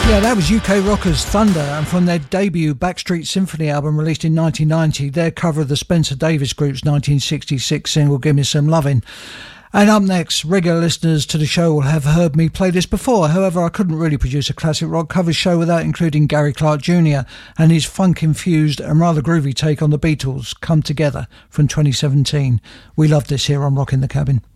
Yeah, that was UK rockers Thunder, and from their debut Backstreet Symphony album released in 1990, their cover of the Spencer Davis Group's 1966 single Give Me Some Lovin'. And up next, regular listeners to the show will have heard me play this before. However, I couldn't really produce a classic rock cover show without including Gary Clark Jr. and his funk-infused and rather groovy take on the Beatles' Come Together from 2017. We love this here on Rock in the Cabin.